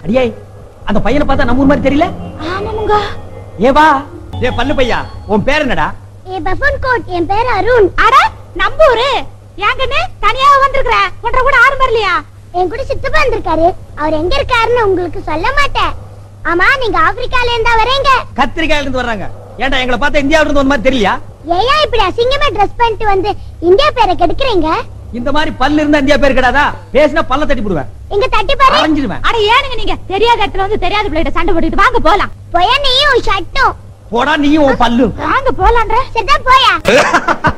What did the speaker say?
அடியே அந்த பையனை பார்த்தா நம்ம ஊர் மாதிரி தெரியல? ஆமாமுங்க. ஏவா ஏ பல்லு பையா, உன் பேர் என்னடா? ஏ பஃபன் கோட், என் பேர் அருண். அட நம்பூரு ஏங்கன்னு தனியா வந்திருக்கற? ஒன்ற கூட ஆறு வரலையா? என் கூட சித்தப்பா வந்திருக்காரு. அவர் எங்க இருக்காருன்னு உங்களுக்கு சொல்ல மாட்டேன். ஆமா, நீங்க ஆப்பிரிக்கால இருந்தா வரீங்க? கத்திரிக்காயில இருந்து வர்றாங்க. ஏன்டா எங்களை பார்த்தா இந்தியாவுல இருந்து வந்த மாதிரி தெரியலையா? ஏயா இப்படி அசிங்கமா ட்ரெஸ் பண்ணிட்டு வந்து இந்தியா பேரை கெடுக்குறீங்க? இந்த மாதிரி பல்லு இருந்தா இந்தியா பேர் கிடையாதா? பேசினா பல்ல தட்டி போடுவேன். இங்க தட்டி பாரு. அரைஞ்சிடுவேன். அட ஏனுங்க நீங்க தெரியாத இடத்துல வந்து தெரியாத பிள்ளைகிட்ட சண்டை போட்டுட்டு வாங்க போலாம். போயா நீயும் ஷட்டும். போடா நீயும் உன் பல்லும். வாங்க போலான்ற. சரிதான் போயா.